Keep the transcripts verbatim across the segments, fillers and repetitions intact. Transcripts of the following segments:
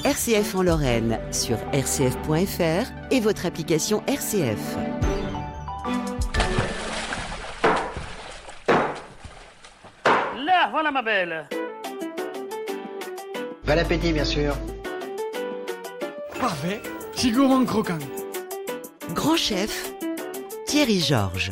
R C F en Lorraine sur r c f point f r et votre application R C F. Là, voilà ma belle. Bon appétit, bien sûr. Parfait, c'est gourmand croquant. Grand chef, Thierry Georges.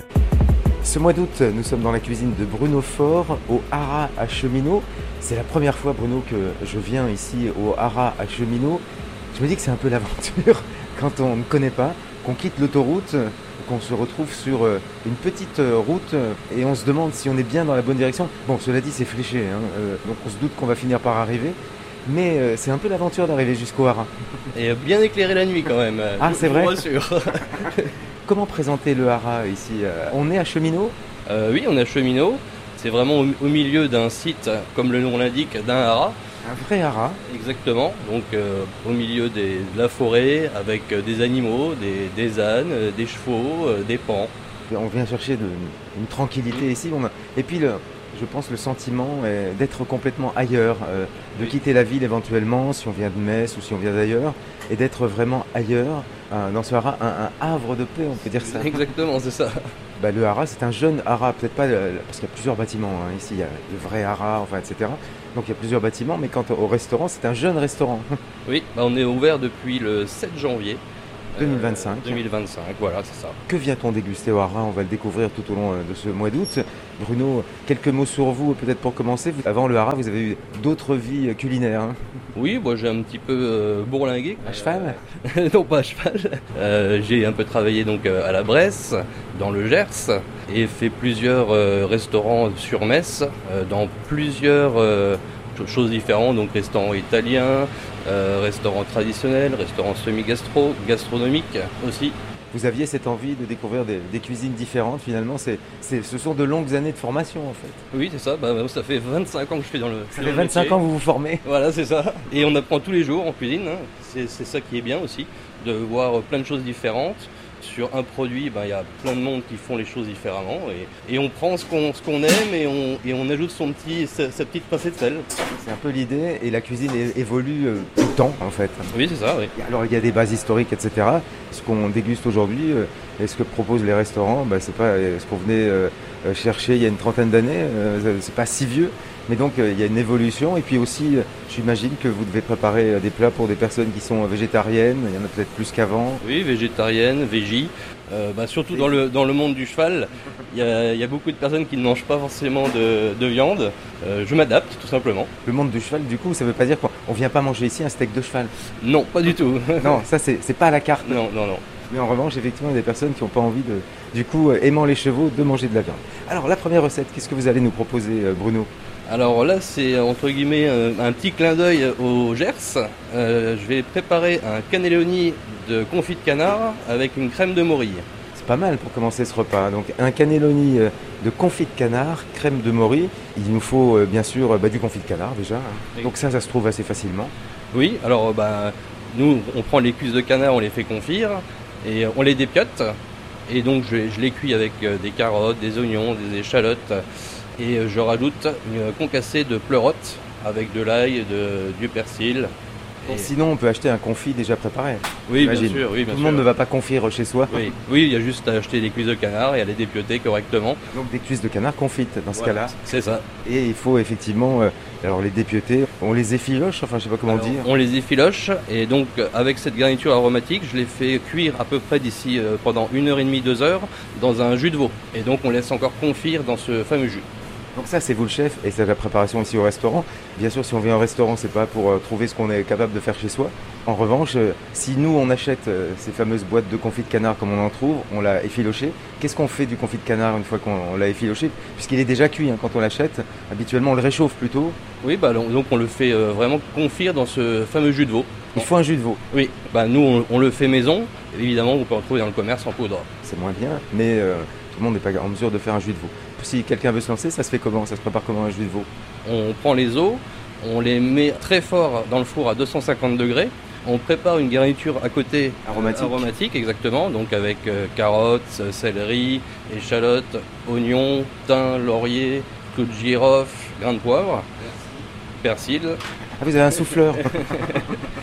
Ce mois d'août, nous sommes dans la cuisine de Bruno Faure, au Haras à Cheminot. C'est la première fois, Bruno, que je viens ici au Haras à Cheminot. Je me dis que c'est un peu l'aventure quand on ne connaît pas, qu'on quitte l'autoroute, qu'on se retrouve sur une petite route et on se demande si on est bien dans la bonne direction. Bon, cela dit, c'est fléché, hein, donc on se doute qu'on va finir par arriver. Mais c'est un peu l'aventure d'arriver jusqu'au Haras. Et bien éclairé la nuit quand même. Ah, c'est vrai ? Je vous rassure. Comment présenter le Haras ici ? On est à Cheminot ? euh, Oui, on est à Cheminot. C'est vraiment au, au milieu d'un site, comme le nom l'indique, d'un haras. Un vrai haras ? Exactement. Donc euh, au milieu des, de la forêt, avec des animaux, des, des ânes, des chevaux, des paons. On vient chercher de, une tranquillité ici. On a... Et puis le... je pense le sentiment est d'être complètement ailleurs, euh, de oui. quitter la ville éventuellement si on vient de Metz ou si on vient d'ailleurs, et d'être vraiment ailleurs, euh, dans ce haras, un, un havre de paix, on peut dire ça. Exactement, c'est ça. Bah, le haras, c'est un jeune haras, peut-être pas, euh, parce qu'il y a plusieurs bâtiments, hein. Ici il y a le vrai haras, enfin, et cetera. Donc il y a plusieurs bâtiments, mais quant au restaurant, c'est un jeune restaurant. Oui, bah, on est ouvert depuis le sept janvier. deux mille vingt-cinq. Euh, deux mille vingt-cinq, voilà, c'est ça. Que vient-on déguster au haras ? On va le découvrir tout au long de ce mois d'août. Bruno, quelques mots sur vous, peut-être pour commencer. Avant le haras, vous avez eu d'autres vies culinaires. Hein ? Oui, moi j'ai un petit peu euh, bourlingué. À cheval ? euh, Non, pas à cheval. Euh, j'ai un peu travaillé donc à la Bresse, dans le Gers, et fait plusieurs euh, restaurants sur Metz, euh, dans plusieurs euh, choses différentes, donc restaurants italiens, euh, restaurants traditionnels, restaurants semi-gastro, gastronomiques aussi. Vous aviez cette envie de découvrir des, des cuisines différentes, finalement, c'est, c'est, ce sont de longues années de formation en fait. Oui, c'est ça, bah, ça fait vingt-cinq ans que je fais dans le Ça fait vingt-cinq métier. Ans que vous vous formez. Voilà, c'est ça. Et on apprend tous les jours en cuisine, hein. c'est, c'est ça qui est bien aussi, de voir plein de choses différentes. Sur un produit, ben, y a plein de monde qui font les choses différemment et, et on prend ce qu'on, ce qu'on aime et on, et on ajoute son petit, sa, sa petite pincée de sel. C'est un peu l'idée et la cuisine évolue euh, tout le temps en fait. Oui, c'est ça, oui. Alors il y a des bases historiques, et cetera. Ce qu'on déguste aujourd'hui euh, et ce que proposent les restaurants, ben, c'est pas ce qu'on venait euh, chercher il y a une trentaine d'années, euh, c'est pas si vieux. Mais donc euh, il y a une évolution et puis aussi euh, j'imagine que vous devez préparer euh, des plats pour des personnes qui sont végétariennes, il y en a peut-être plus qu'avant. Oui, végétariennes, végie, euh, bah, surtout dans le, dans le monde du cheval, il y a, y a beaucoup de personnes qui ne mangent pas forcément de, de viande, euh, je m'adapte tout simplement. Le monde du cheval, du coup, ça veut pas dire qu'on ne vient pas manger ici un steak de cheval? Non, pas du tout. Non, ça c'est, c'est pas à la carte. Non, non, non. Mais en revanche, effectivement, il y a des personnes qui n'ont pas envie, de, du coup, aimant les chevaux, de manger de la viande. Alors, la première recette, qu'est-ce que vous allez nous proposer, Bruno ? Alors là, c'est entre guillemets un petit clin d'œil au Gers. Euh, je vais préparer un cannelloni de confit de canard avec une crème de morille. C'est pas mal pour commencer ce repas. Donc, un cannelloni de confit de canard, crème de morille. Il nous faut bien sûr bah, du confit de canard déjà. Oui. Donc ça, ça se trouve assez facilement. Oui, alors bah, nous, on prend les cuisses de canard, on les fait confire et on les dépiote. Et donc je, je les cuis avec des carottes, des oignons, des échalotes. Et je rajoute une concassée de pleurotes avec de l'ail, de, du persil. Et sinon, on peut acheter un confit déjà préparé. Oui, j'imagine. Bien sûr. Oui, bien Tout le sûr. monde ne va pas confire chez soi. Oui. oui, il y a juste à acheter des cuisses de canard et à les dépioter correctement. Donc des cuisses de canard confites dans ce voilà, cas-là. C'est ça. Et il faut effectivement euh, alors les dépioter. On les effiloche, enfin je sais pas comment alors, dire. On les effiloche et donc avec cette garniture aromatique, je les fais cuire à peu près d'ici euh, pendant une heure et demie, deux heures dans un jus de veau. Et donc on laisse encore confire dans ce fameux jus. Donc ça, c'est vous le chef et c'est la préparation ici au restaurant. Bien sûr, si on vient au restaurant, c'est pas pour euh, trouver ce qu'on est capable de faire chez soi. En revanche, euh, si nous, on achète euh, ces fameuses boîtes de confit de canard comme on en trouve, on l'a effiloché. Qu'est-ce qu'on fait du confit de canard une fois qu'on l'a effiloché ? Puisqu'il est déjà cuit hein, quand on l'achète. Habituellement, on le réchauffe plutôt. Oui, bah, donc on le fait euh, vraiment confire dans ce fameux jus de veau. Il faut un jus de veau. Oui, bah, nous, on, on le fait maison. Évidemment, on peut en trouver dans le commerce en poudre. C'est moins bien, mais euh, tout le monde n'est pas en mesure de faire un jus de veau. Si quelqu'un veut se lancer, ça se fait comment ? Ça se prépare comment un jus de veau ? On prend les os, on les met très fort dans le four à deux cent cinquante degrés. On prépare une garniture à côté aromatique, aromatique exactement, donc avec euh, carottes, céleri, échalotes, oignons, thym, laurier, clou de girofle, grains de poivre, persil. Ah, vous avez un souffleur.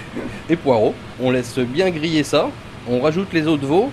et poireaux. On laisse bien griller ça. On rajoute les os de veau,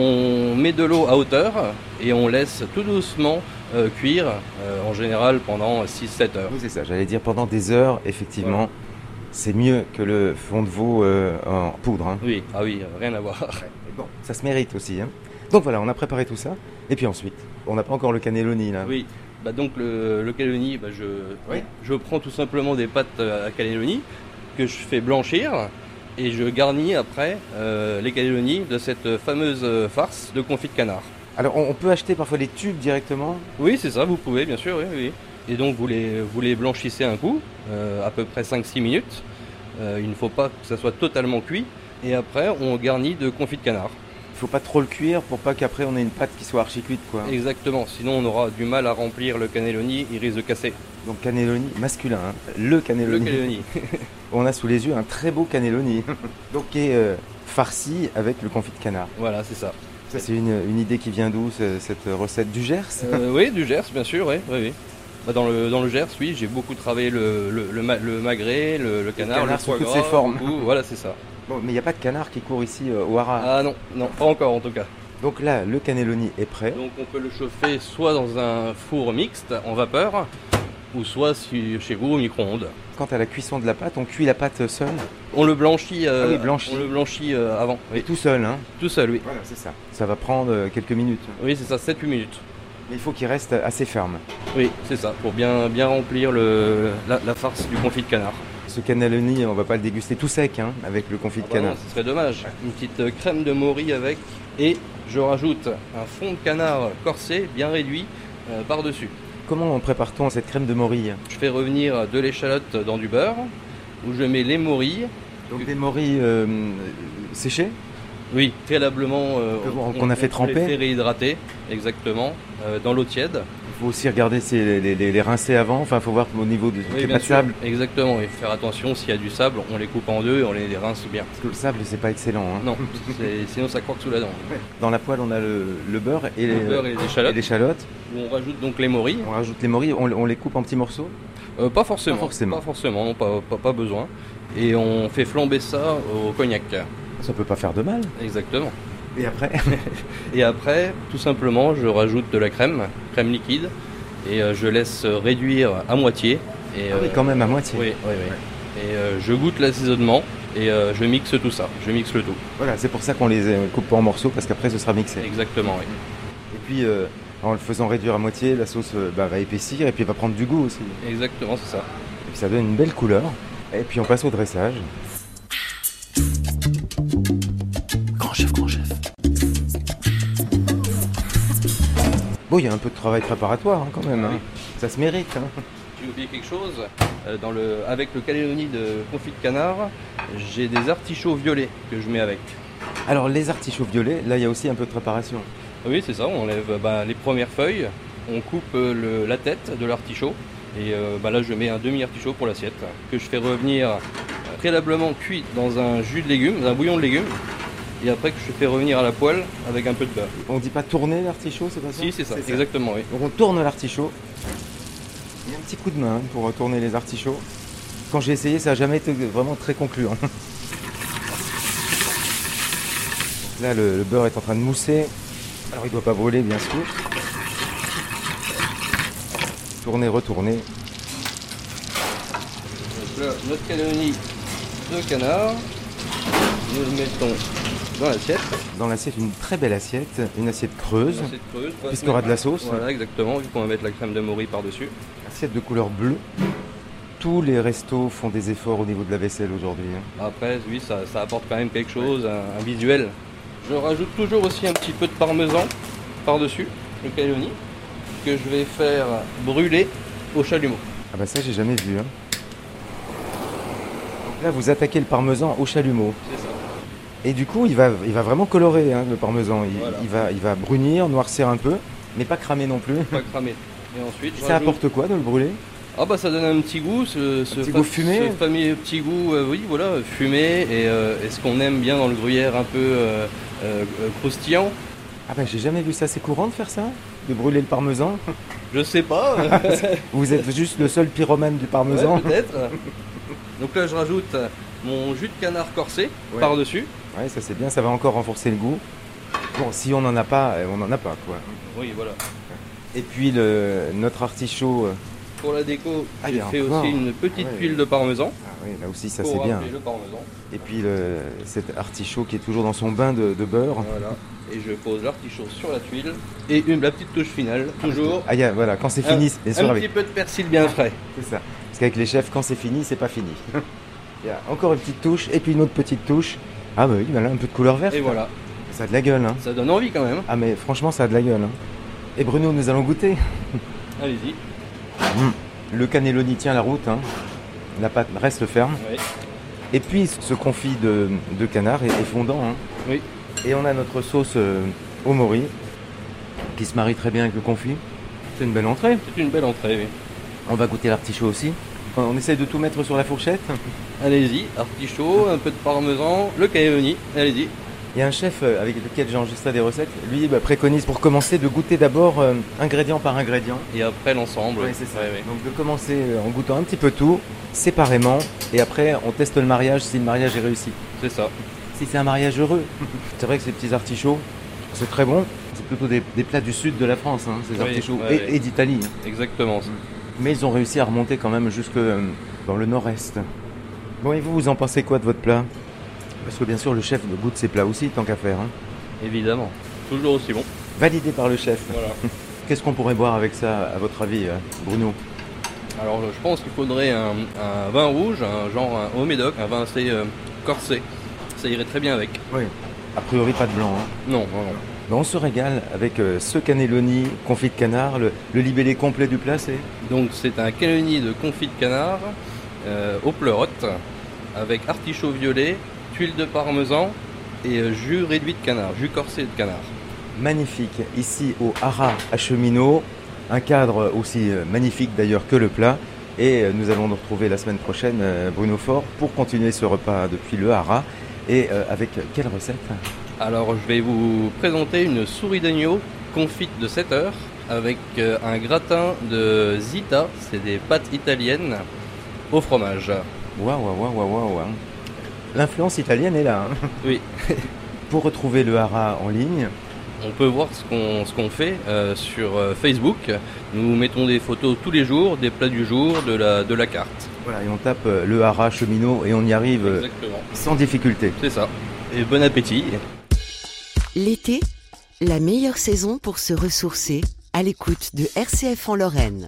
on met de l'eau à hauteur et on laisse tout doucement euh, cuire, euh, en général pendant six sept heures. Oui, c'est ça, j'allais dire pendant des heures, effectivement. Voilà. C'est mieux que le fond de veau euh, en poudre. Hein. Oui, ah oui, rien à voir. Mais bon, ça se mérite aussi. Hein. Donc voilà, on a préparé tout ça. Et puis ensuite, on n'a pas encore le cannelloni là. Oui, bah donc le, le cannelloni, bah je, oui. je prends tout simplement des pâtes à cannelloni que je fais blanchir. Et je garnis après euh, les cannelloni de cette fameuse farce de confit de canard. Alors on peut acheter parfois les tubes directement ? Oui, c'est ça, vous pouvez bien sûr, oui. oui. Et donc vous les, vous les blanchissez un coup, euh, à peu près cinq six minutes. Euh, il ne faut pas que ça soit totalement cuit. Et après on garnit de confit de canard. Il ne faut pas trop le cuire pour pas qu'après on ait une pâte qui soit archi cuite, quoi. Exactement, sinon on aura du mal à remplir le cannelloni, il risque de casser. Donc cannelloni masculin, hein. le cannelloni. Le cannelloni. On a sous les yeux un très beau cannelloni, donc qui est euh, farci avec le confit de canard. Voilà, c'est ça. Ça c'est une, une idée qui vient d'où, cette recette du Gers euh, Oui, du Gers, bien sûr, oui. oui, oui. Bah dans, le, dans le Gers, oui, j'ai beaucoup travaillé le, le, le, ma, le magret, le, le canard, le, canard le foie sous gras, toutes ses formes. Goût, voilà, c'est ça. Bon, mais il n'y a pas de canard qui court ici euh, au Haras. Ah non, non, pas encore en tout cas. Donc là, le cannelloni est prêt. Donc on peut le chauffer soit dans un four mixte en vapeur, ou soit si, chez vous au micro-ondes. Quant à la cuisson de la pâte, on cuit la pâte seule. On le blanchit, euh, ah oui, blanchi. on le blanchit euh, avant. Oui. Tout seul, hein. Tout seul, oui. Voilà, c'est ça. Ça va prendre euh, quelques minutes. Oui, c'est ça, sept huit minutes. Mais il faut qu'il reste assez ferme. Oui, c'est ça, pour bien, bien remplir le, la, la farce du confit de canard. Ce cannelloni, on va pas le déguster tout sec, hein, avec le confit ah de bah canard. Non, ce serait dommage. Une petite crème de mori avec, et je rajoute un fond de canard corsé, bien réduit, euh, par-dessus. Comment prépare-t-on cette crème de morilles ? Je fais revenir de l'échalote dans du beurre, où je mets les morilles. Donc des morilles euh, séchées ? Oui, préalablement, euh, on, qu'on a fait tremper. On les fait réhydrater, exactement, euh, dans l'eau tiède. Il faut aussi regarder si les, les, les rincer avant, enfin il faut voir au niveau de oui, pas de sable. Exactement, et faire attention, s'il y a du sable, on les coupe en deux et on les rince bien. Parce que le sable, c'est pas excellent. Hein. Non, sinon ça croque sous la dent. Dans la poêle, on a le, le beurre et les, le beurre et les échalotes. Et l'échalote. Où on rajoute donc les morilles. On rajoute les morilles, on, on les coupe en petits morceaux euh, Pas forcément. Pas forcément. Pas forcément, non, pas, pas, pas besoin. Et on fait flamber ça au cognac. Ça peut pas faire de mal. Exactement. Et après Et après, tout simplement, je rajoute de la crème, crème liquide, et euh, je laisse réduire à moitié. Et, ah oui, quand même à moitié. Oui, oui, oui. Et euh, je goûte l'assaisonnement et euh, je mixe tout ça, je mixe le tout. Voilà, c'est pour ça qu'on les coupe pas en morceaux, parce qu'après ce sera mixé. Exactement, oui. Et puis, euh, en le faisant réduire à moitié, la sauce euh, bah, va épaissir et puis va prendre du goût aussi. Exactement, c'est ça. Et puis ça donne une belle couleur. Et puis on passe au dressage. Grand chef, grand chef. Bon, il y a un peu de travail préparatoire hein, quand même. Hein. Oui. Ça se mérite. Hein. J'ai oublié quelque chose. Euh, dans le, avec le cannelloni de confit de canard, j'ai des artichauts violets que je mets avec. Alors les artichauts violets, là il y a aussi un peu de préparation. Oui, c'est ça. On enlève bah, les premières feuilles, on coupe le, la tête de l'artichaut. Et euh, bah, là je mets un demi-artichaut pour l'assiette que je fais revenir préalablement cuit dans un jus de légumes, dans un bouillon de légumes. Et après que je fais revenir à la poêle avec un peu de beurre. On dit pas tourner l'artichaut, c'est pas ça ? Si, c'est ça, c'est exactement, oui. Donc on tourne l'artichaut. Il y a un petit coup de main hein, pour tourner les artichauts. Quand j'ai essayé, ça n'a jamais été vraiment très concluant. Donc là, le, le beurre est en train de mousser. Alors il ne doit pas brûler, bien sûr. Tourner, retourner. Donc là, notre cannelloni de canard, nous le mettons dans l'assiette. Dans l'assiette, une très belle assiette, une assiette creuse, Une assiette creuse puisqu'il y aura de la sauce. Voilà, exactement, vu qu'on va mettre la crème de mori par-dessus. Assiette de couleur bleue. Tous les restos font des efforts au niveau de la vaisselle aujourd'hui. Hein. Après, oui, ça, ça apporte quand même quelque chose, un, un visuel. Je rajoute toujours aussi un petit peu de parmesan par-dessus le cannelloni, que je vais faire brûler au chalumeau. Ah bah ça, j'ai jamais vu. Hein. Donc là, vous attaquez le parmesan au chalumeau. C'est ça. Et du coup, il va, il va vraiment colorer hein, le parmesan. Il, Voilà. il, va, il va brunir, noircir un peu, mais pas cramer non plus. Pas cramer. Et ensuite, je Ça rajoute- apporte quoi de le brûler? Ah bah ça donne un petit goût, ce, ce, petit goût fumé. ce fameux petit goût, euh, oui voilà, fumé, et, euh, et ce qu'on aime bien dans le gruyère un peu euh, euh, croustillant. Ah bah j'ai jamais vu ça, c'est courant de faire ça? De brûler le parmesan? Je sais pas, Vous êtes juste le seul pyromane du parmesan? ouais, peut-être. Donc là je rajoute mon jus de canard corsé Ouais. par-dessus. Ouais, ça c'est bien, ça va encore renforcer le goût. Bon, si on n'en a pas, on n'en a pas quoi. Oui, voilà. Et puis le, notre artichaut. euh, Pour la déco, Ah, il y j'ai a fait encore. aussi une petite Ouais. tuile de parmesan. Ah oui, là aussi ça pour c'est bien. rappeler le parmesan. Et puis le, cet artichaut qui est toujours dans son bain de, de beurre. Voilà. Et je pose l'artichaut sur la tuile. Et une, la petite touche finale, toujours. Ah, y a- voilà, quand c'est fini, un, bien sûr, un avec. petit peu de persil bien frais. C'est ça. Parce qu'avec les chefs, quand c'est fini, c'est pas fini. Il y a encore une petite touche et puis une autre petite touche. Ah bah oui, voilà, un peu de couleur verte. Et voilà, Ça a de la gueule, hein. ça donne envie quand même. Ah mais franchement, ça a de la gueule. Hein. Et Bruno, nous allons goûter. Allez-y. Le cannelloni tient la route, hein. La pâte reste ferme. Oui. Et puis ce confit de, de canard est, est fondant. Hein. Oui. Et on a notre sauce euh, au mori qui se marie très bien avec le confit. C'est une belle entrée. C'est une belle entrée, oui. On va goûter l'artichaut aussi. On essaye de tout mettre sur la fourchette. Allez-y, artichaut, un peu de parmesan, le cannelloni, allez-y. Il y a un chef euh, avec lequel j'ai enregistré des recettes. Lui bah, préconise pour commencer de goûter d'abord euh, ingrédient par ingrédient. Et après l'ensemble. Oui, c'est ça. Ouais, ouais. Donc de commencer euh, en goûtant un petit peu tout, séparément, et après on teste le mariage si le mariage est réussi. C'est ça. Si c'est un mariage heureux. C'est vrai que ces petits artichauts, c'est très bon. C'est plutôt des, des plats du sud de la France, hein, ces Oui, artichauts, ouais, et, ouais. et d'Italie. hein. Exactement. Mais ils ont réussi à remonter quand même jusque euh, dans le nord-est. Bon, et vous, vous en pensez quoi de votre plat? Parce que bien sûr, le chef goûte ses plats aussi, tant qu'à faire. hein. Évidemment. Toujours aussi bon. Validé par le chef. Voilà. Qu'est-ce qu'on pourrait boire avec ça, à votre avis, euh, Bruno? Alors je pense qu'il faudrait un, un vin rouge, un genre un haut médoc, un vin assez euh, corsé. Ça irait très bien avec. Oui. A priori, pas de blanc. hein. Non, non, non. Ben, on se régale avec euh, ce cannelloni, confit de canard, le, le libellé complet du plat, c'est Donc c'est un cannelloni de confit de canard euh, aux pleurotes avec artichaut violet, tuile de parmesan et euh, jus réduit de canard, jus corsé de canard. magnifique. Ici au Haras à Cheminot, un cadre aussi euh, magnifique d'ailleurs que le plat. Et euh, nous allons nous retrouver la semaine prochaine, euh, Bruno Faure, pour continuer ce repas depuis le Haras. Et euh, avec quelle recette? Alors je vais vous présenter une souris d'agneau confite de sept heures avec euh, un gratin de zita, c'est des pâtes italiennes au fromage. Waouh, waouh, waouh, waouh, waouh. L'influence italienne est là. hein. Oui. Pour retrouver le Haras en ligne, On peut voir ce qu'on ce qu'on fait euh, sur euh, Facebook. Nous mettons des photos tous les jours, des plats du jour, de la, de la carte. voilà, et on tape euh, le Haras Cheminot et on y arrive euh, Exactement. sans difficulté. C'est ça. Et bon appétit. L'été, la meilleure saison pour se ressourcer à l'écoute de R C F en Lorraine.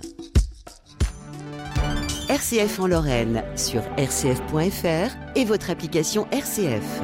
R C F en Lorraine sur r c f point f r et votre application R C F.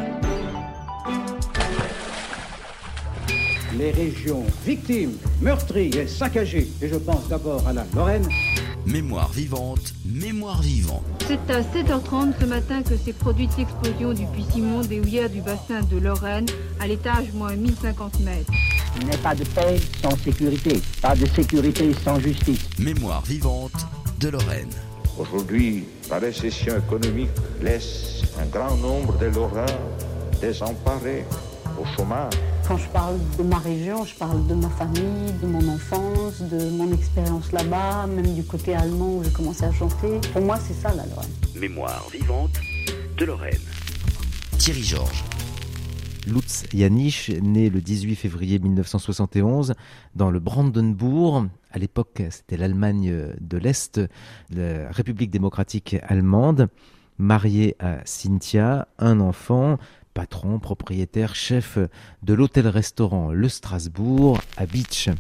Les régions victimes, meurtries et saccagées, et je pense d'abord à la Lorraine. Mémoire vivante, mémoire vivante. C'est à sept heures trente ce matin que s'est produite l'explosion du puits Simon des houillères du bassin de Lorraine à l'étage moins mille cinquante mètres. Il n'est pas de paix sans sécurité, pas de sécurité sans justice. Mémoire vivante de Lorraine. Aujourd'hui, la récession économique laisse un grand nombre de Lorrains désemparés, au chômage. Quand je parle de ma région, je parle de ma famille, de mon enfance, de mon expérience là-bas, même du côté allemand où j'ai commencé à chanter. Pour moi, c'est ça la Lorraine. Mémoire vivante de Lorraine. Thierry Georges. Lutz Janisch, né le dix-huit février mille neuf cent soixante et onze dans le Brandenbourg. À l'époque, c'était l'Allemagne de l'Est, la République démocratique allemande. Marié à Cynthia, un enfant, patron, propriétaire, chef de l'hôtel-restaurant Le Strasbourg à Bitche.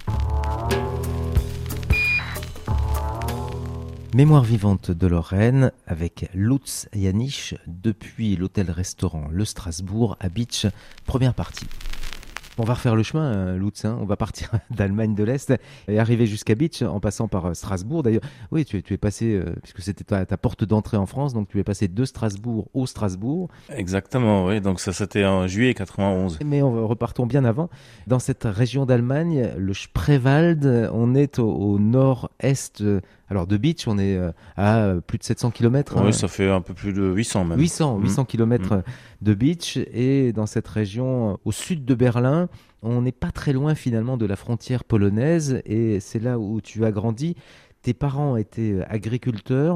Mémoire vivante de Lorraine avec Lutz Janisch depuis l'hôtel-restaurant Le Strasbourg à Bitche, première partie. On va refaire le chemin, hein, Lutz, hein. On va partir d'Allemagne de l'Est et arriver jusqu'à Bitche en passant par Strasbourg. D'ailleurs, oui, tu es, tu es passé, euh, puisque c'était ta, ta porte d'entrée en France, donc tu es passé de Strasbourg au Strasbourg. Exactement, oui, donc ça c'était en juillet quatre-vingt-onze. Mais on, repartons bien avant. Dans cette région d'Allemagne, le Spreewald, on est au, au nord-est. Alors de Bitche, on est à plus de sept cents kilomètres. Oui, hein. ça fait un peu plus de huit cents même. huit cents, huit cents Mmh. kilomètres Mmh. de Bitche. Et dans cette région, au sud de Berlin, on n'est pas très loin finalement de la frontière polonaise. Et c'est là où tu as grandi. Tes parents étaient agriculteurs.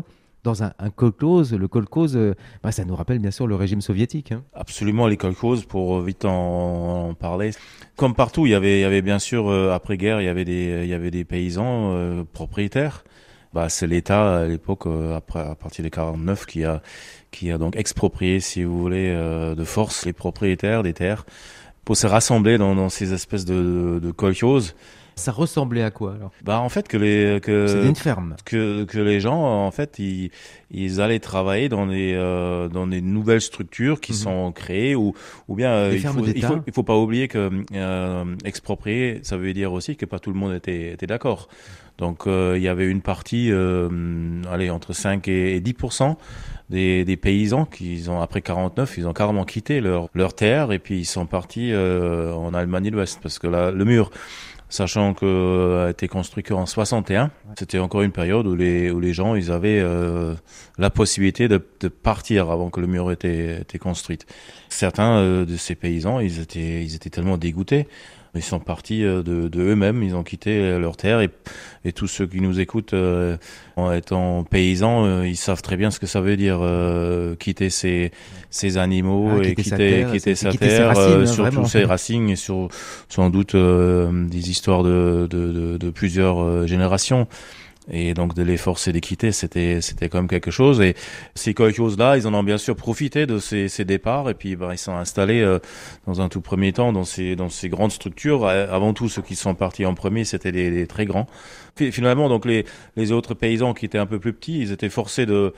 dans un, un kolkhoz. Le kolkhoz, euh, bah, ça nous rappelle bien sûr le régime soviétique. Hein. Absolument, les kolkhozes, pour vite en, en parler. Comme partout, il y avait, il y avait bien sûr, euh, après-guerre, il y avait des, il y avait des paysans euh, propriétaires. Bah, c'est l'État à l'époque, euh, après, à partir de quarante-neuf, qui a, qui a donc exproprié, si vous voulez, euh, de force les propriétaires des terres pour se rassembler dans, dans ces espèces de, de, de kolkhozes. Ça ressemblait à quoi alors ? Bah en fait que les que c'était une ferme. Que que les gens en fait ils ils allaient travailler dans des euh, dans des nouvelles structures qui mmh. sont créées ou ou bien euh, il faut il faut il faut pas oublier que euh, exproprier ça veut dire aussi que pas tout le monde était était d'accord. Donc euh, il y avait une partie euh, allez entre cinq et dix pour cent des des paysans qui ont après quarante-neuf, ils ont carrément quitté leur leur terre et puis ils sont partis euh, en Allemagne de l'Ouest parce que là le mur, sachant que euh, a été construit qu'en soixante et un, c'était encore une période où les où les gens ils avaient euh, la possibilité de de partir avant que le mur était était construit. Certains euh, de ces paysans, ils étaient ils étaient tellement dégoûtés, ils sont partis euh, de de eux-mêmes, ils ont quitté leur terre et et tous ceux qui nous écoutent euh, en étant paysans, euh, ils savent très bien ce que ça veut dire euh, quitter ses ses animaux ah, et quitter sa terre, quitter sa quitter terre, racines, euh, hein, surtout vraiment. ses racines et sur sans doute euh, des histoires de de de, de plusieurs euh, générations. Et donc de les forcer de quitter, c'était c'était quand même quelque chose. Et ces kolkhozes-là, ils en ont bien sûr profité de ces, ces départs. Et puis bah, ils sont installés euh, dans un tout premier temps dans ces dans ces grandes structures. Avant tout, ceux qui sont partis en premier, c'était des, des très grands. Finalement, donc les les autres paysans qui étaient un peu plus petits, ils étaient forcés de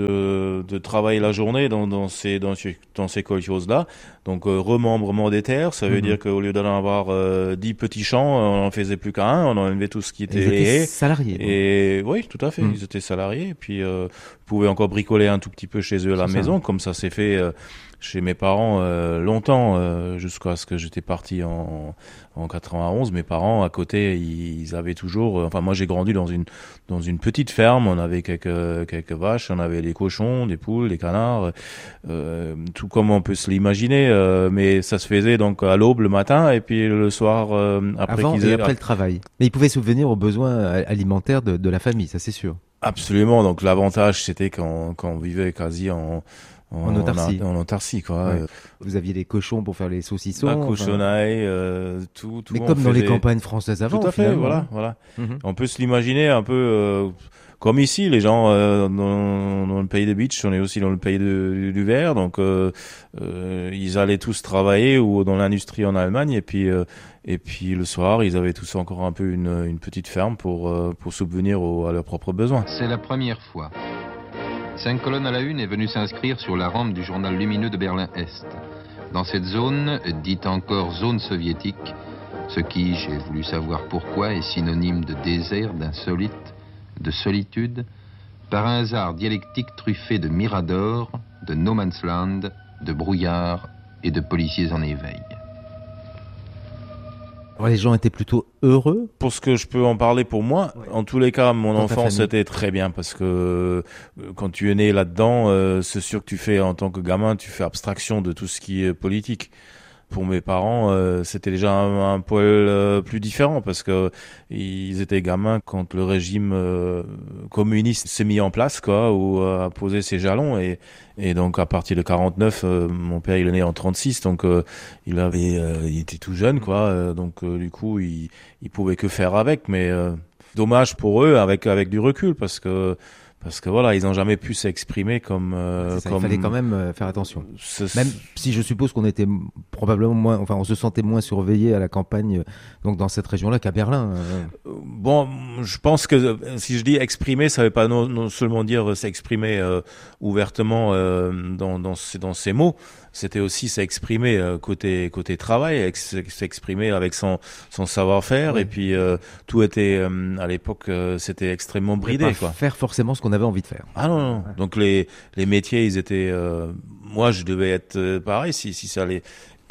de de travailler la journée dans dans ces dans ces dans ces kolkhozes-là. Donc euh, remembrement des terres, ça veut mmh. dire qu'au lieu d'en avoir euh, dix petits champs, on en faisait plus qu'un, on en enlevait tout ce qui était ils étaient salariés. Et oui, tout à fait, mmh. ils étaient salariés. Et puis euh, ils pouvaient encore bricoler un tout petit peu chez eux à la c'est maison, ça. Comme ça s'est fait euh, chez mes parents euh, longtemps, euh, jusqu'à ce que j'étais parti en en quatre-vingt-onze. Mes parents à côté, ils avaient toujours. Euh, enfin, moi j'ai grandi dans une dans une petite ferme. On avait quelques quelques vaches, on avait des cochons, des poules, des canards, euh, tout comme on peut se l'imaginer. Euh, mais ça se faisait donc à l'aube le matin et puis le soir euh, après Avant qu'ils et aient... après le travail. Mais ils pouvaient subvenir aux besoins alimentaires de, de la famille, ça c'est sûr. Absolument. Donc l'avantage c'était qu'on qu'on vivait quasi en En, en autarcie. En, en autarcie, quoi. Ouais. Vous aviez des cochons pour faire les saucissons. La cochonaille, enfin... euh, tout, tout. Mais comme dans faisait... les campagnes françaises avant. Tout à fait, finalement. voilà, voilà. Mm-hmm. On peut se l'imaginer un peu euh, comme ici, les gens euh, dans, dans le pays de Beach, on est aussi dans le pays de, du verre, donc euh, euh, ils allaient tous travailler ou dans l'industrie en Allemagne, et puis euh, et puis le soir, ils avaient tous encore un peu une, une petite ferme pour euh, pour subvenir au, à leurs propres besoins. C'est la première fois. Cinq colonnes à la une est venu s'inscrire sur la rampe du journal lumineux de Berlin-Est. Dans cette zone, dite encore zone soviétique, ce qui, j'ai voulu savoir pourquoi, est synonyme de désert, d'insolite, de solitude, par un hasard dialectique truffé de miradors, de no man's land, de brouillard et de policiers en éveil. Alors, les gens étaient plutôt heureux. Pour ce que je peux en parler pour moi, ouais. En tous les cas, mon Dans enfance était très bien parce que euh, quand tu es né là-dedans, euh, c'est sûr que tu fais, en tant que gamin, tu fais abstraction de tout ce qui est politique. Pour mes parents, euh, c'était déjà un, un poil euh, plus différent parce que ils étaient gamins quand le régime euh, communiste s'est mis en place, quoi, ou euh, a posé ses jalons. Et, et donc à partir de quarante-neuf, euh, mon père il est né en trente-six, donc euh, il avait, euh, il était tout jeune, quoi. Euh, donc euh, du coup, il, il pouvait que faire avec. Mais euh, dommage pour eux, avec avec du recul, parce que. Parce que voilà, ils n'ont jamais pu s'exprimer comme. Euh, ça, comme... Il fallait quand même euh, faire attention. C'est... Même si je suppose qu'on était probablement moins, enfin, on se sentait moins surveillé à la campagne, donc dans cette région-là qu'à Berlin. Euh. Bon, je pense que si je dis exprimer, ça ne veut pas non, non seulement dire s'exprimer euh, ouvertement euh, dans, dans, ces, dans ces mots. C'était aussi s'exprimer euh, côté côté travail, ex- s'exprimer avec son son savoir-faire, oui. Et puis euh, tout était euh, à l'époque euh, c'était extrêmement bridé, pas quoi. Faire forcément ce qu'on avait envie de faire. Ah non non. Ouais. Donc les les métiers ils étaient euh, moi je devais être euh, pareil si si ça allait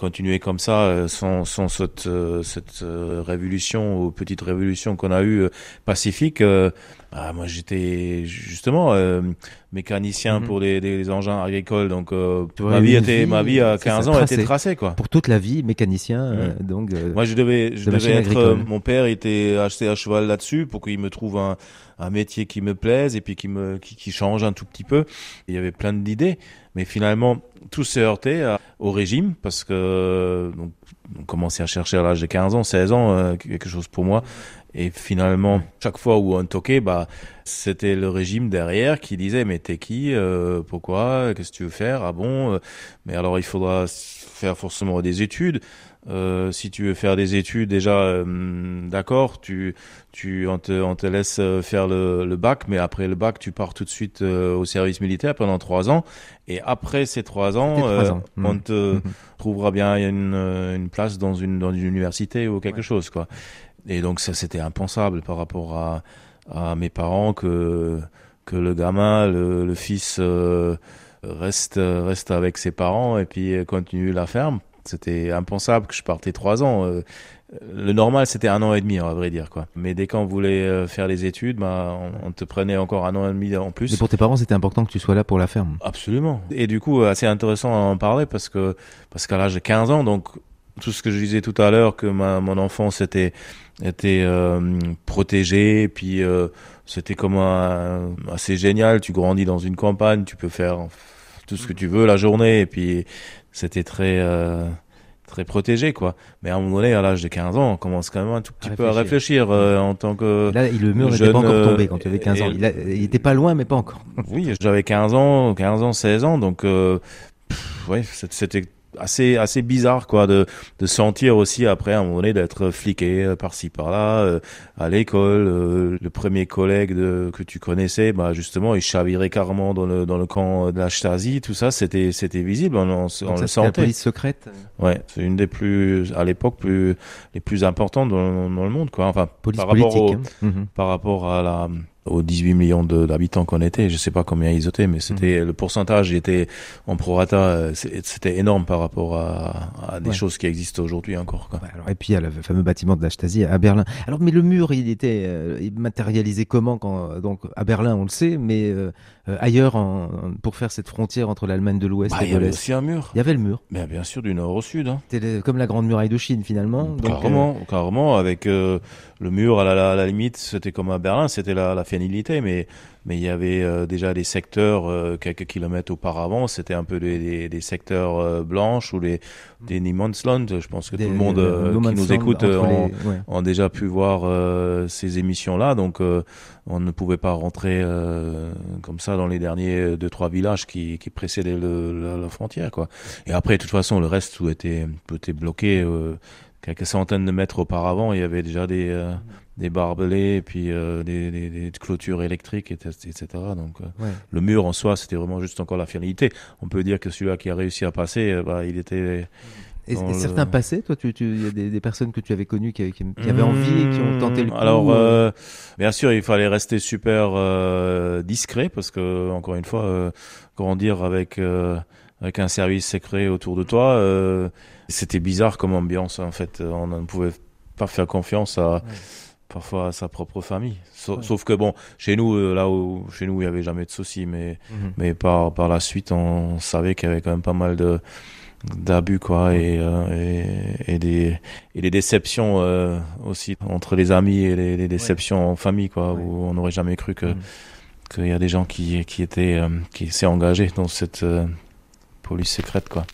continuer comme ça sans, sans cette, euh, cette euh, révolution ou petite révolution qu'on a eue euh, pacifique. Euh, bah, moi, j'étais justement euh, mécanicien mm-hmm. pour des, des engins agricoles, donc euh, ma vie était, vie, ma vie à quinze ans tracé. était tracée, quoi. Pour toute la vie, mécanicien. Mm. Euh, donc. Euh, moi, je devais, je de devais être. Euh, mon père était acheté à cheval là-dessus pour qu'il me trouve un, un métier qui me plaise et puis qui me, qui, qui change un tout petit peu. Il y avait plein d'idées, mais finalement, tout s'est heurté à, au régime parce que donc, on commençait à chercher à l'âge de quinze ans, seize ans, euh, quelque chose pour moi. Et finalement, chaque fois où on toquait, bah, c'était le régime derrière qui disait, mais t'es qui, euh, pourquoi, qu'est-ce que tu veux faire, ah bon, euh, mais alors il faudra faire forcément des études. Euh, si tu veux faire des études, déjà, euh, d'accord, tu, tu, on te, on te laisse faire le, le bac, mais après le bac, tu pars tout de suite euh, au service militaire pendant trois ans. Et après ces trois ans, trois euh, ans. Mmh. on te mmh. trouvera bien une, une place dans une, dans une université ou quelque ouais. chose, quoi. Et donc ça, c'était impensable par rapport à, à mes parents que, que le gamin, le, le fils euh, reste, reste avec ses parents et puis continue la ferme. C'était impensable que je partais trois ans. Euh, le normal, c'était un an et demi, à vrai dire, quoi. Mais dès qu'on voulait faire les études, bah, on, on te prenait encore un an et demi en plus. Et pour tes parents, c'était important que tu sois là pour la ferme. Absolument. Et du coup, assez intéressant à en parler parce que, parce qu'à l'âge de quinze ans, donc, tout ce que je disais tout à l'heure, que ma, mon enfance était, était euh, protégée, puis euh, c'était comme un, assez génial. Tu grandis dans une campagne, tu peux faire tout ce que tu veux la journée, et puis c'était très euh, très protégé, quoi. Mais à un moment donné, à l'âge de quinze ans, on commence quand même un tout petit à peu réfléchir. à réfléchir euh, en tant que Là, le mur n'était pas encore tombé quand tu avais quinze ans. Il, a, il était pas loin, mais pas encore. Oui, j'avais quinze ans, quinze ans, seize ans, donc euh, pff, ouais, c'était assez assez bizarre, quoi, de de sentir aussi après à un moment donné d'être fliqué euh, par-ci par-là euh, à l'école. Euh, le premier collègue de, que tu connaissais, bah justement, il chavirait carrément dans le dans le camp de la Stasi. Tout ça, c'était c'était visible, on, on, on ça, le sentait. La police secrète. Ouais, c'est une des plus à l'époque plus les plus importantes dans, dans le monde, quoi. Enfin, police par rapport politique, au, hein. mm-hmm. par rapport à la aux dix-huit millions de, d'habitants qu'on était, je sais pas combien ils étaient, mais c'était mmh. le pourcentage était en prorata, c'était énorme par rapport à, à des ouais. choses qui existent aujourd'hui encore, quoi. Ouais, alors, et puis il y a le fameux bâtiment de la Stasi à Berlin. Alors mais le mur, il était euh, il matérialisé comment quand donc à Berlin, on le sait, mais euh, ailleurs en, pour faire cette frontière entre l'Allemagne de l'Ouest bah, et de l'Est. Il y avait aussi un mur. Il y avait le mur. Mais bien sûr, du nord au sud. Hein. C'était comme la grande muraille de Chine finalement. Donc, carrément, euh... carrément, avec euh, le mur à la, la, la limite, c'était comme à Berlin, c'était la, la fénilité, mais mais il y avait euh, déjà des secteurs euh, quelques kilomètres auparavant, c'était un peu des, des, des secteurs euh, blanches ou des des Niemandsland. Je pense que des, tout le monde euh, qui nous écoute euh, ont, les... ouais. ont déjà pu voir euh, ces émissions-là, donc euh, on ne pouvait pas rentrer euh, comme ça dans les derniers deux trois villages qui qui précédaient le, la, la frontière, quoi. Et après, de toute façon, le reste tout était tout était bloqué. Euh, quelques centaines de mètres auparavant, il y avait déjà des euh, des barbelés et puis euh, des, des, des clôtures électriques, et cetera. Donc euh, ouais. le mur en soi, c'était vraiment juste encore la finalité. On peut dire que celui-là qui a réussi à passer, euh, bah, il était... Et, et le... certains passaient, toi, tu, tu, y a des, des personnes que tu avais connues qui, qui, qui avaient mmh, envie et qui ont tenté le coup. Alors, euh, bien sûr, il fallait rester super euh, discret parce que, encore une fois, euh, grandir avec... Euh, avec un service secret autour de toi, euh, c'était bizarre comme ambiance, en fait. On ne pouvait pas faire confiance à, ouais. parfois à sa propre famille. Sauf, ouais. sauf que bon, chez nous, là où, chez nous, il n'y avait jamais de soucis, mais, mm-hmm. mais par, par la suite, on savait qu'il y avait quand même pas mal de, d'abus, quoi, et, euh, et, et des, et des déceptions, euh, aussi, entre les amis et les, les déceptions ouais. en famille, quoi, ouais. où on n'aurait jamais cru que, mm. qu'il y a des gens qui, qui étaient, euh, qui s'est engagés dans cette, euh, police secrète, quoi.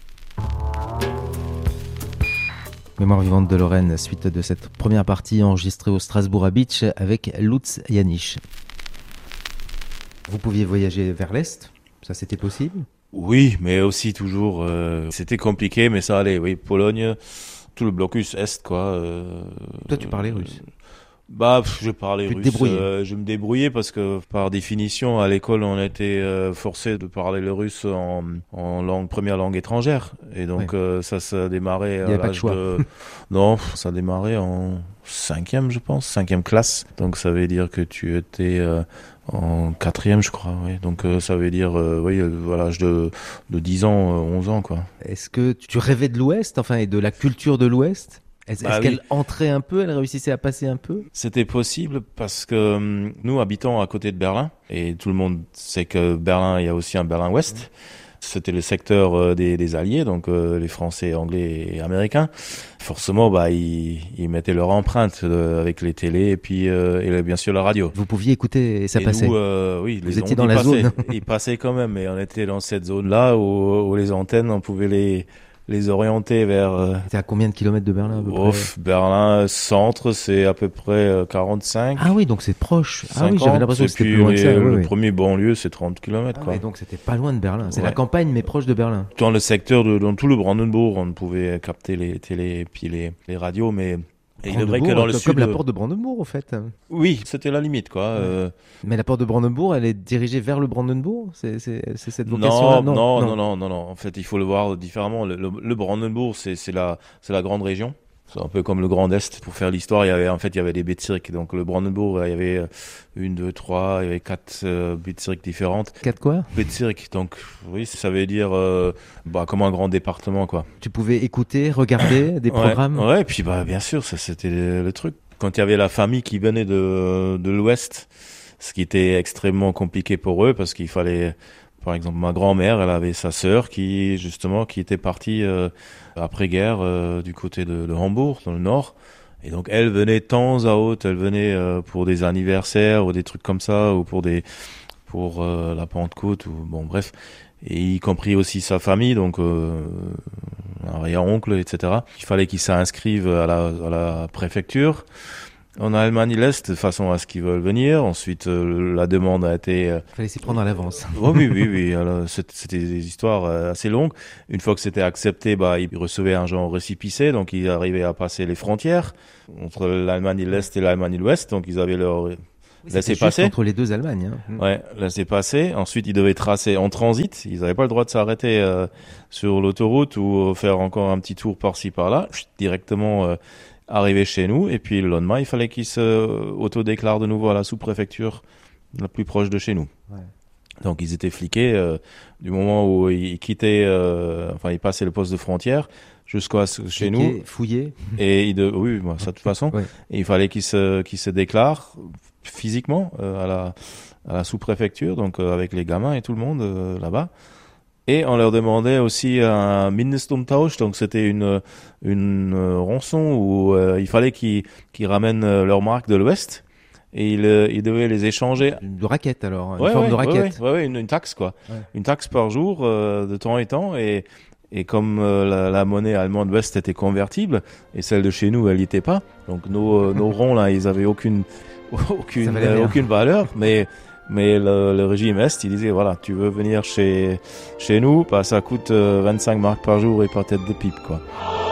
Mémoire vivante de Lorraine, suite de cette première partie enregistrée au Strasbourg Beach avec Lutz Janisch. Vous pouviez voyager vers l'Est, ça c'était possible ? Oui, mais aussi toujours, euh, c'était compliqué, mais ça allait, oui. Pologne, tout le blocus Est, quoi. Euh, Toi tu parlais russe ? Bah, pff, je parlais Tu te russe. débrouillais. Euh, je me débrouillais parce que par définition, à l'école, on était euh, forcé de parler le russe en, en langue première langue étrangère. Et donc Ouais. euh, ça, ça démarrait Il y à avait pas de l'âge choix. de... Non, pff, ça démarrait en cinquième, je pense, cinquième classe. Donc ça veut dire que tu étais euh, en quatrième, je crois. Oui. Donc euh, ça veut dire, euh, oui, euh, à l'âge de de dix ans, euh, onze ans, quoi. Est-ce que tu rêvais de l'Ouest, enfin, et de la culture de l'Ouest? Est-ce, Bah est-ce oui. qu'elle entrait un peu, elle réussissait à passer un peu? C'était possible parce que hum, nous habitons à côté de Berlin et tout le monde sait que Berlin, il y a aussi un Berlin-Ouest. C'était le secteur euh, des, des Alliés, donc euh, les Français, Anglais et Américains. Forcément, bah ils, ils mettaient leur empreinte euh, avec les télés et puis euh, et bien sûr la radio. Vous pouviez écouter et ça et passait. nous, euh, oui, Vous les étiez ondes, dans ils la passaient. zone. Ils passaient quand même, et on était dans cette zone-là où, où les antennes, on pouvait les les orienter vers. Euh, C'était à combien de kilomètres de Berlin à peu près? Ouf, Berlin centre, c'est à peu près euh, quarante-cinq. Ah oui, donc c'est proche. Ah oui, cinquante, j'avais l'impression que et c'était puis plus loin que ça. le oui, oui. premier banlieue, c'est trente kilomètres. Ah quoi. ouais, donc c'était pas loin de Berlin. C'est Ouais. la campagne, mais proche de Berlin. Dans le secteur, de, dans tout le Brandenbourg, on pouvait capter les télés et puis les, les radios, mais et il est vrai que dans le comme sud... la porte de Brandenbourg, au fait. Oui, c'était la limite, quoi. Ouais. Euh, Mais la porte de Brandenbourg, elle est dirigée vers le Brandenbourg? C'est, c'est, c'est cette vocation-là? non, non, non, non, non, non. En fait, il faut le voir différemment. Le, le, le Brandenbourg, c'est, c'est la, c'est la grande région. C'est un peu comme le Grand Est. Pour faire l'histoire, il y avait, en fait, il y avait des Bezirke. Donc, le Brandenbourg, il y avait une, deux, trois, il y avait quatre euh, Bezirke différentes. Quatre quoi? Bezirke. Donc, oui, ça veut dire, euh, bah, comme un grand département, quoi. Tu pouvais écouter, regarder des Ouais, programmes? Ouais, et puis, bah, bien sûr, ça, c'était le, le truc. Quand il y avait la famille qui venait de, de l'Ouest, ce qui était extrêmement compliqué pour eux, parce qu'il fallait, par exemple, ma grand-mère, elle avait sa sœur qui, justement, qui était partie euh, après-guerre euh, du côté de, de Hambourg, dans le nord. Et donc, elle venait de temps à autre, elle venait euh, pour des anniversaires ou des trucs comme ça, ou pour des pour euh, la Pentecôte, ou bon, bref. Et y compris aussi sa famille, donc euh, arrière-oncle, et cetera. Il fallait qu'ils s'inscrivent à la, à la préfecture en Allemagne de l'Est de façon à ce qu'ils veulent venir. Ensuite, euh, la demande a été... Euh... Il fallait s'y prendre à l'avance. Oh, oui, oui, oui. Alors, c'était des histoires euh, assez longues. Une fois que c'était accepté, bah, ils recevaient un genre récipicé, donc ils arrivaient à passer les frontières entre l'Allemagne de l'Est et l'Allemagne de l'Ouest. Donc ils avaient leur... Oui, laissez juste passer. entre les deux Allemagnes. Hein. Ouais, laissez passer. Ensuite, ils devaient tracer en transit. Ils n'avaient pas le droit de s'arrêter euh, sur l'autoroute ou faire encore un petit tour par-ci par-là. Chut, directement euh, arriver chez nous. Et puis le lendemain, il fallait qu'ils se autodéclarent de nouveau à la sous-préfecture la plus proche de chez nous. Ouais. Donc ils étaient fliqués euh, du moment où ils quittaient, euh, enfin ils passaient le poste de frontière jusqu'à chez nous. Fouillés. Et ils de, oui, moi, ça de toute façon. Ouais. Et il fallait qu'ils se, qu'ils se déclarent physiquement euh, à la, à la sous-préfecture, donc euh, avec les gamins et tout le monde euh, là-bas. Et on leur demandait aussi un Mindestumtausch, donc c'était une une euh, rançon où euh, il fallait qu'ils qu'ils ramènent euh, leurs marques de l'Ouest et ils euh, ils devaient les échanger. De raquette alors, une ouais, forme ouais, de raquette. Ouais, ouais, ouais, une, une taxe quoi, ouais. Une taxe par jour euh, de temps en temps et et comme euh, la, la monnaie allemande ouest était convertible et celle de chez nous elle n'y était pas, donc nos euh, nos ronds là ils avaient aucune aucune euh, aucune valeur, mais mais le, le régime est il disait voilà tu veux venir chez chez nous, bah ça coûte euh, vingt-cinq marks par jour et par tête de pipe quoi.